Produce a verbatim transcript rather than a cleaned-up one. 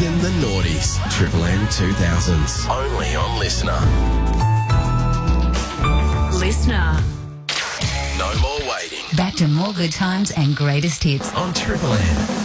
Rockin' the Naughties. Triple M two thousands. Only on Listener. Listener. No more waiting. Back to more good times and greatest hits On Triple M.